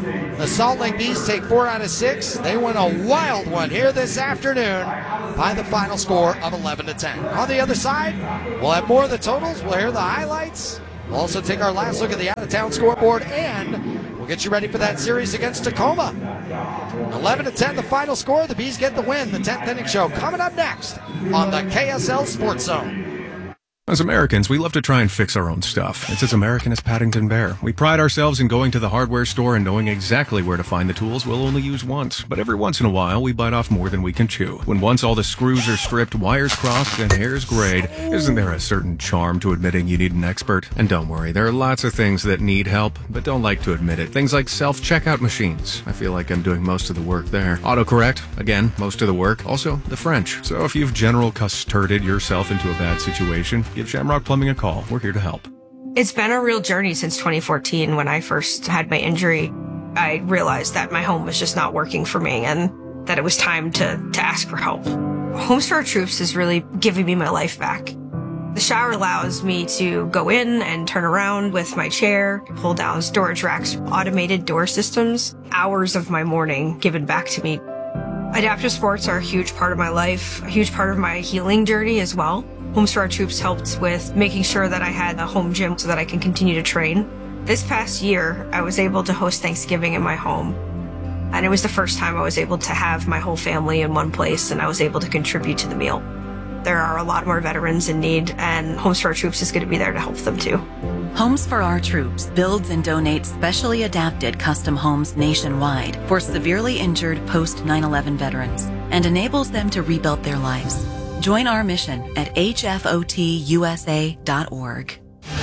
The Salt Lake Bees take four out of six. They win a wild one here this afternoon by the final score of eleven to ten. On the other side, we'll have more of the totals. We'll hear the highlights. We'll also take our last look at the out-of-town scoreboard, and we'll get you ready for that series against Tacoma. eleven to ten, the final score. The Bees get the win. The tenth inning show coming up next on the K S L Sports Zone. As Americans, we love to try and fix our own stuff. It's as American as Paddington Bear. We pride ourselves in going to the hardware store and knowing exactly where to find the tools we'll only use once. But every once in a while, we bite off more than we can chew. When once all the screws are stripped, wires crossed, and hairs grayed, isn't there a certain charm to admitting you need an expert? And don't worry, there are lots of things that need help, but don't like to admit it. Things like self-checkout machines. I feel like I'm doing most of the work there. Autocorrect, again, most of the work. Also, the French. So if you've general custarded yourself into a bad situation, give Shamrock Plumbing a call. We're here to help. It's been a real journey since twenty fourteen. When I first had my injury, I realized that my home was just not working for me and that it was time to, to ask for help. Homes for Our Troops is really giving me my life back. The shower allows me to go in and turn around with my chair, pull down storage racks, automated door systems, hours of my morning given back to me. Adaptive sports are a huge part of my life, a huge part of my healing journey as well. Homes for Our Troops helped with making sure that I had a home gym so that I can continue to train. This past year, I was able to host Thanksgiving in my home. And it was the first time I was able to have my whole family in one place and I was able to contribute to the meal. There are a lot more veterans in need, and Homes for Our Troops is going to be there to help them too. Homes for Our Troops builds and donates specially adapted custom homes nationwide for severely injured post nine eleven veterans and enables them to rebuild their lives. Join our mission at H F O T U S A dot org.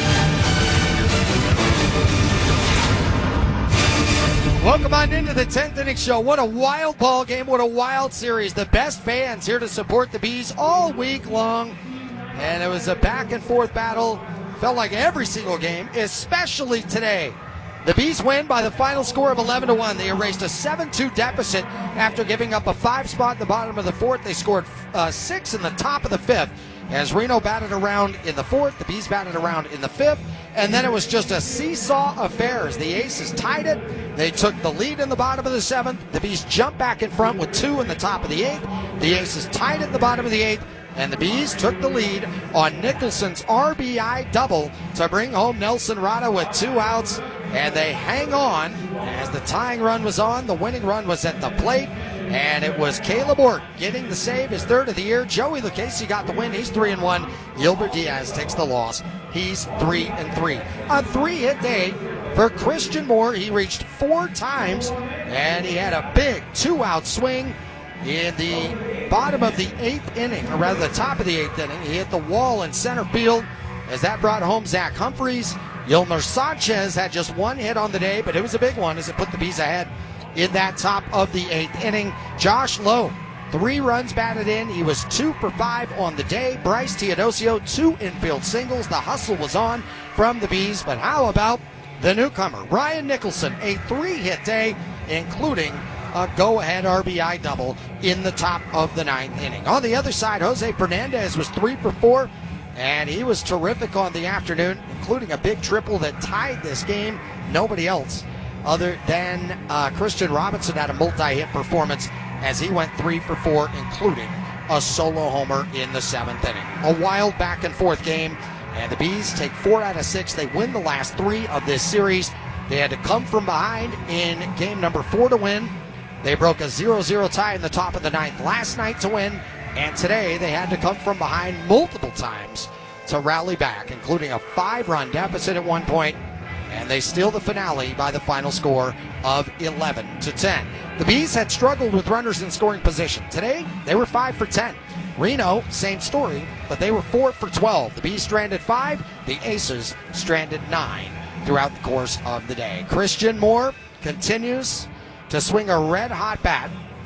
Welcome on into the tenth inning show. What a wild ball game. What a wild series. The best fans here to support the Bees all week long. And it was a back and forth battle. Felt like every single game, especially today. The Bees win by the final score of eleven to one. They erased a seven two deficit after giving up a five spot in the bottom of the fourth. They scored uh, six in the top of the fifth. As Reno batted around in the fourth, the Bees batted around in the fifth, and then it was just a seesaw affair as the Aces tied it. They took the lead in the bottom of the seventh. The Bees jumped back in front with two in the top of the eighth. The Aces tied it in the bottom of the eighth, and the Bees took the lead on Nicholson's R B I double to bring home Nelson Rada with two outs, and they hang on. As the tying run was on, the winning run was at the plate, and it was Caleb Ort getting the save, his third of the year. Joey Lucchese got the win. He's three and one. Gilbert Diaz takes the loss. He's three and three. A three-hit day for Christian Moore. He reached four times, and he had a big two-out swing in the bottom of the eighth inning, or rather the top of the eighth inning. He hit the wall in center field as that brought home Zach Humphreys. Yolmer Sanchez had just one hit on the day, but it was a big one as it put the Bees ahead in that top of the eighth inning. Josh Lowe, three runs batted in. He was two for five on the day. Bryce Teodosio, two infield singles. The hustle was on from the Bees, but how about the newcomer, Ryan Nicholson, a three-hit day, including a go-ahead R B I double in the top of the ninth inning. On the other side, Jose Fernandez was three for four, and he was terrific on the afternoon, including a big triple that tied this game. Nobody else other than uh, Christian Robinson had a multi-hit performance as he went three for four, including a solo homer in the seventh inning. A wild back-and-forth game, and the Bees take four out of six. They win the last three of this series. They had to come from behind in game number four to win. They broke a zero zero tie in the top of the ninth last night to win, and today they had to come from behind multiple times to rally back, including a five-run deficit at one point, and they steal the finale by the final score of eleven to ten. The Bees had struggled with runners in scoring position. Today, they were five for ten. Reno, same story, but they were four for twelve. The Bees stranded five, the Aces stranded nine throughout the course of the day. Christian Moore continues to swing a red-hot bat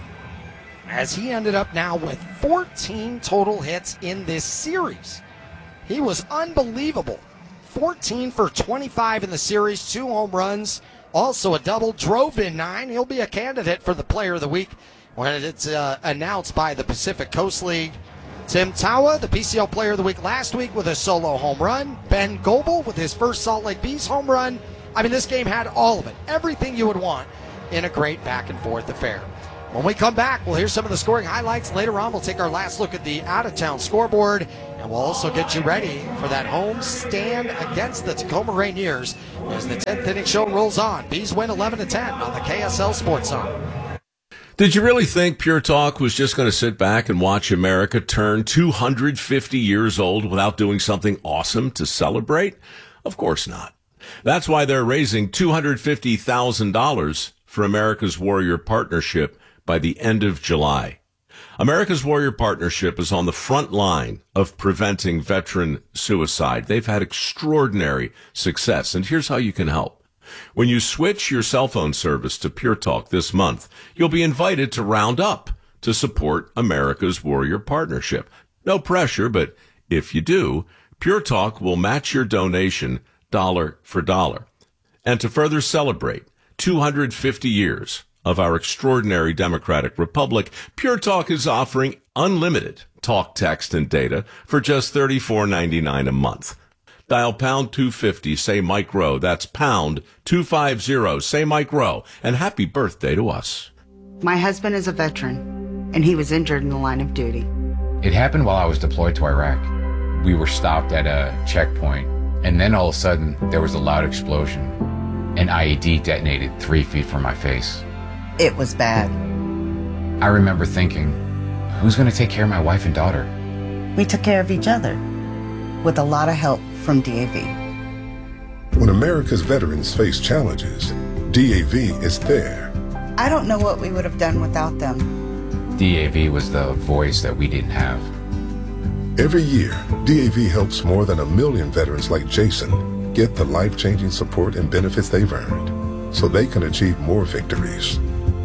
as he ended up now with fourteen total hits in this series. He was unbelievable. fourteen for twenty-five in the series, two home runs, also a double, drove in nine. He'll be a candidate for the Player of the Week when it's uh, announced by the Pacific Coast League. Tim Tawa, the P C L Player of the Week last week with a solo home run. Ben Goebel with his first Salt Lake Bees home run. I mean, this game had all of it, everything you would want in a great back-and-forth affair. When we come back, we'll hear some of the scoring highlights. Later on, we'll take our last look at the out-of-town scoreboard, and we'll also get you ready for that home stand against the Tacoma Rainiers as the tenth inning show rolls on. Bees win eleven to ten on the K S L Sports Zone. Did you really think Pure Talk was just going to sit back and watch America turn two hundred fifty years old without doing something awesome to celebrate? Of course not. That's why they're raising two hundred fifty thousand dollars for America's Warrior Partnership by the end of July. America's Warrior Partnership is on the front line of preventing veteran suicide. They've had extraordinary success, and here's how you can help. When you switch your cell phone service to Pure Talk this month, you'll be invited to round up to support America's Warrior Partnership. No pressure, but if you do, Pure Talk will match your donation dollar for dollar. And to further celebrate two hundred fifty years of our extraordinary democratic republic, Pure Talk is offering unlimited talk, text, and data for just thirty-four ninety-nine a month. Dial pound two fifty, say Mike Rowe. That's pound two fifty, say Mike Rowe. And happy birthday to us. My husband is a veteran, and he was injured in the line of duty. It happened while I was deployed to Iraq. We were stopped at a checkpoint, and then all of a sudden, there was a loud explosion. An I E D detonated three feet from my face. It was bad. I remember thinking, who's going to take care of my wife and daughter? We took care of each other, with a lot of help from D A V. When America's veterans face challenges, D A V is there. I don't know what we would have done without them. D A V was the voice that we didn't have. Every year, D A V helps more than a million veterans like Jason get the life-changing support and benefits they've earned so they can achieve more victories.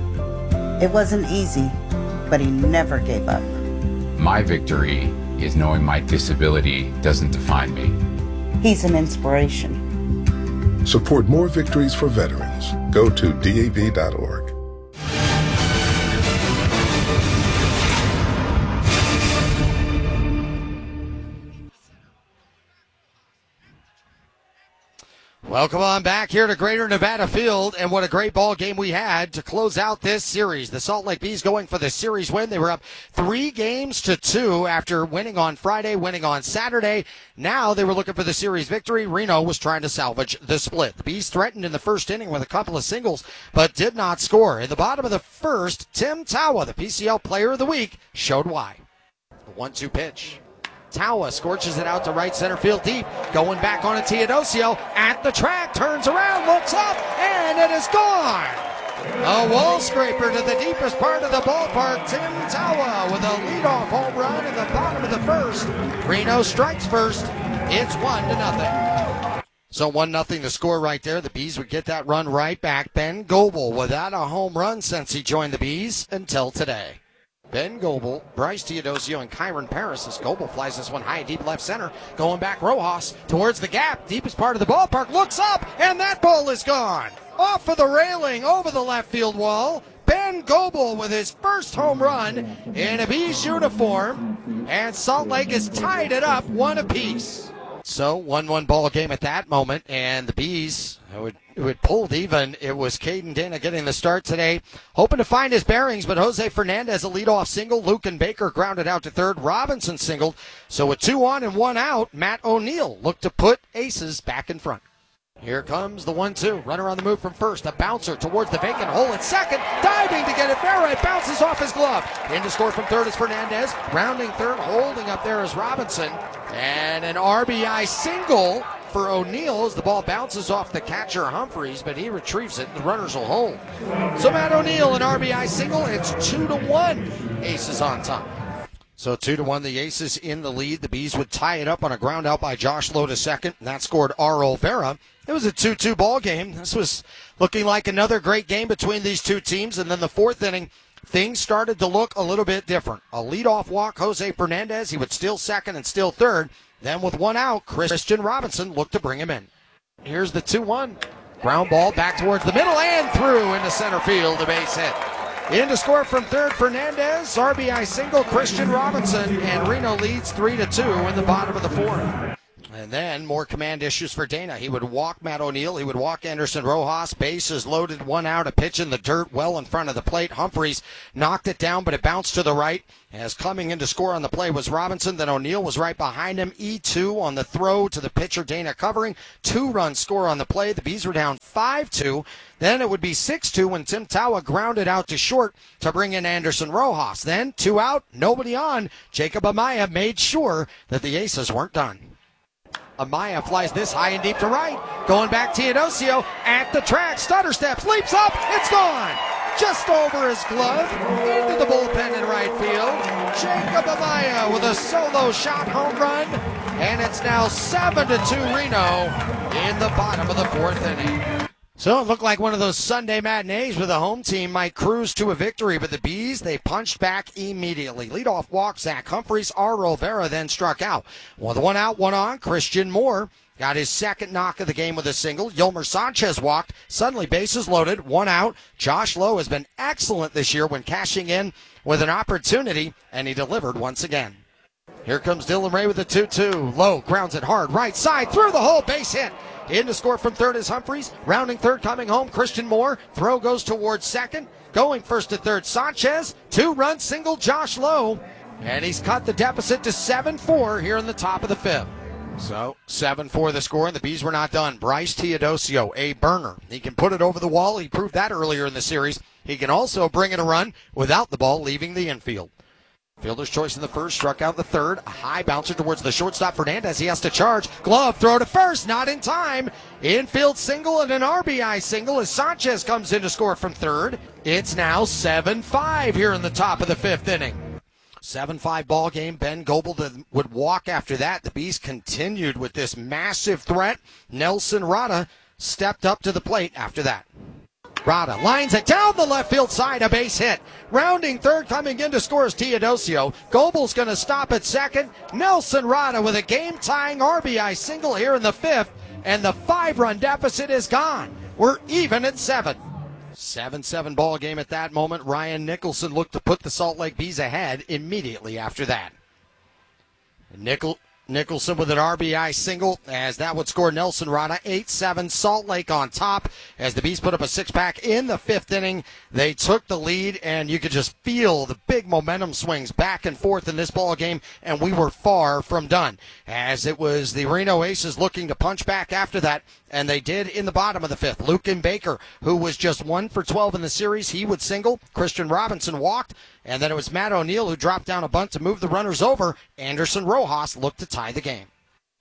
It wasn't easy, but he never gave up. My victory is knowing my disability doesn't define me. He's an inspiration. Support more victories for veterans. Go to D A V dot org. Welcome on back here to Greater Nevada Field, and what a great ball game we had to close out this series. The Salt Lake Bees going for the series win. They were up three games to two after winning on Friday, winning on Saturday. Now they were looking for the series victory. Reno was trying to salvage the split. The Bees threatened in the first inning with a couple of singles, but did not score. In the bottom of the first, Tim Tawa, the P C L Player of the Week, showed why. The one two pitch. Tawa scorches it out to right center field deep. Going back on a Teodosio at the track. Turns around, looks up, and it is gone. A wall scraper to the deepest part of the ballpark. Tim Tawa with a leadoff home run in the bottom of the first. Reno strikes first. It's one to nothing. So one nothing the score right there. The Bees would get that run right back. Ben Goebel without a home run since he joined the Bees until today. Ben Goebel, Bryce Teodosio, and Kyron Paris as Goebel flies this one high, deep left center. Going back, Rojas towards the gap, deepest part of the ballpark, looks up, and that ball is gone. Off of the railing, over the left field wall. Ben Goebel with his first home run in a Bees uniform, and Salt Lake has tied it up one apiece. So one one ball game at that moment, and the Bees, who had, who had pulled even, it was Caden Dana getting the start today, hoping to find his bearings, but Jose Fernandez a leadoff single. Luke and Baker grounded out to third. Robinson singled. So with two on and one out, Matt O'Neill looked to put Aces back in front. Here comes the one two. Runner on the move from first. A bouncer towards the vacant hole at second. Diving to get it there. It bounces off his glove. In to score from third is Fernandez. Rounding third, holding up there is Robinson. And an R B I single for O'Neill as the ball bounces off the catcher Humphreys, but he retrieves it and the runners will hold. So Matt O'Neill, an R B I single. It's two to one. Aces on top. So two to one, the Aces in the lead. The Bees would tie it up on a ground out by Josh Lowe to second, and that scored R. Olvera. It was a two two ball game. This was looking like another great game between these two teams, and then the fourth inning, things started to look a little bit different. A leadoff walk, Jose Fernandez. He would steal second and steal third. Then with one out, Christian Robinson looked to bring him in. Here's the two one. Ground ball back towards the middle and through into center field, a base hit. In to score from third, Fernandez, R B I single, Christian Robinson, and Reno leads three to two in the bottom of the fourth. And then more command issues for Dana. He would walk Matt O'Neill. He would walk Anderson Rojas. Bases loaded, one out, a pitch in the dirt well in front of the plate. Humphreys knocked it down, but it bounced to the right. As coming in to score on the play was Robinson. Then O'Neill was right behind him. E two on the throw to the pitcher, Dana covering. Two-run score on the play. The Bees were down five two. Then it would be six two when Tim Tawa grounded out to short to bring in Anderson Rojas. Then two out, nobody on. Jacob Amaya made sure that the Aces weren't done. Amaya flies this high and deep to right. Going back, Teodosio at the track. Stutter steps, leaps up. It's gone. Just over his glove. Into the bullpen in right field. Jacob Amaya with a solo shot home run. And it's now seven to two Reno in the bottom of the fourth inning. So it looked like one of those Sunday matinees where the home team might cruise to a victory, but the Bees, they punched back immediately. Leadoff walk, Zach Humphreys. R. Rivera then struck out. With one out, one on, Christian Moore got his second knock of the game with a single. Yolmer Sanchez walked. Suddenly bases loaded, one out. Josh Lowe has been excellent this year when cashing in with an opportunity, and he delivered once again. Here comes Dylan Ray with the two two. Lowe grounds it hard, right side, through the hole, base hit. In to score from third is Humphreys. Rounding third, coming home, Christian Moore. Throw goes towards second. Going first to third, Sanchez. Two-run single, Josh Lowe. And he's cut the deficit to seven four here in the top of the fifth. So, seven four the score, and the Bees were not done. Bryce Teodosio, a burner. He can put it over the wall. He proved that earlier in the series. He can also bring in a run without the ball leaving the infield. Fielder's choice in the first, struck out the third. A high bouncer towards the shortstop, Fernandez. He has to charge. Glove, throw to first, not in time. Infield single and an R B I single as Sanchez comes in to score from third. It's now seven five here in the top of the fifth inning. seven five ball game. Ben Goebel would walk after that. The Bees continued with this massive threat. Nelson Rada stepped up to the plate after that. Rada lines it down the left field side, a base hit. Rounding third, coming in to score is Teodosio. Goebel's going to stop at second. Nelson Rada with a game-tying R B I single here in the fifth, and the five-run deficit is gone. We're even at seven. seven seven ball game at that moment. Ryan Nicholson looked to put the Salt Lake Bees ahead immediately after that. Nickel. Nicholson with an R B I single as that would score Nelson Rada. eight seven Salt Lake on top as the Bees put up a six-pack in the fifth inning. They took the lead, and you could just feel the big momentum swings back and forth in this ball game, and we were far from done as it was the Reno Aces looking to punch back after that, and they did in the bottom of the fifth. Lucan Baker, who was just one for twelve in the series, he would single. Christian Robinson walked, and then it was Matt O'Neill who dropped down a bunt to move the runners over. Anderson Rojas looked to tie the game.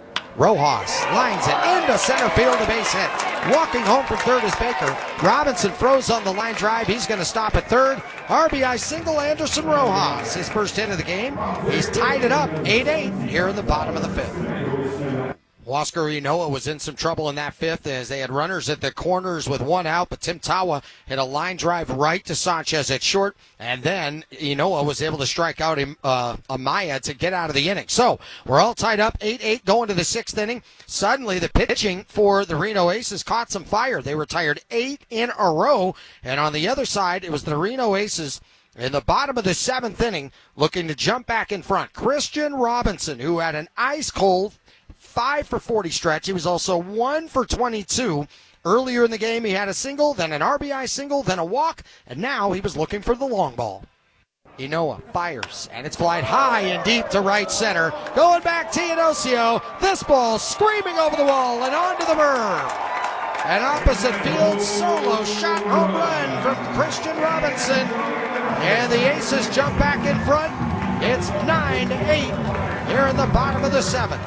Rojas lines it into center field, a base hit. Walking home from third is Baker. Robinson throws on the line drive. He's going to stop at third. R B I single, Anderson Rojas. His first hit of the game. He's tied it up eight eight here in the bottom of the fifth. Huascar Ynoa was in some trouble in that fifth as they had runners at the corners with one out, but Tim Tawa hit a line drive right to Sanchez at short, and then Ynoa was able to strike out uh, Amaya to get out of the inning. So we're all tied up, eight eight going to the sixth inning. Suddenly the pitching for the Reno Aces caught some fire. They retired eight in a row, and on the other side, it was the Reno Aces in the bottom of the seventh inning looking to jump back in front. Christian Robinson, who had an ice-cold five for forty stretch. He was also one for twenty-two. Earlier in the game, he had a single, then an R B I single, then a walk, and now he was looking for the long ball. Ynoa fires, and it's flied high and deep to right center. Going back, Teodosio. This ball screaming over the wall and onto the berm. An opposite field solo shot home run from Christian Robinson. And the Aces jump back in front. It's nine to eight here in the bottom of the seventh.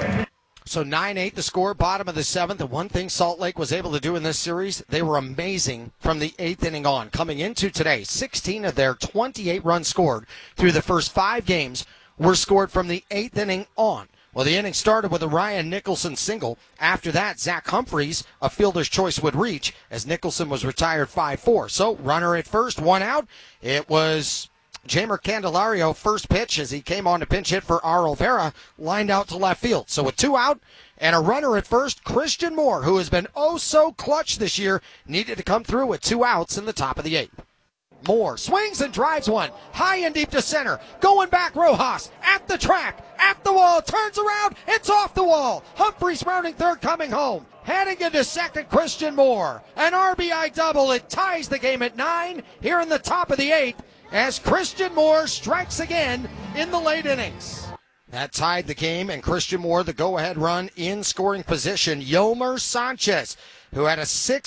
So nine eight the score, bottom of the seventh. The one thing Salt Lake was able to do in this series, they were amazing from the eighth inning on. Coming into today, sixteen of their twenty-eight runs scored through the first five games were scored from the eighth inning on. Well, the inning started with a Ryan Nicholson single. After that, Zach Humphreys, a fielder's choice, would reach as Nicholson was retired five four. So runner at first, one out. It was Jamer Candelario, first pitch as he came on to pinch hit for R. Rivera, lined out to left field. So with two out and a runner at first, Christian Moore, who has been oh so clutch this year, needed to come through with two outs in the top of the eighth. Moore swings and drives one high and deep to center. Going back, Rojas at the track, at the wall, turns around, it's off the wall. Humphreys rounding third, coming home. Heading into second, Christian Moore. An R B I double. It ties the game at nine here in the top of the eighth as Christian Moore strikes again in the late innings. That tied the game, and Christian Moore the go-ahead run in scoring position. Yomer Sanchez, who had a six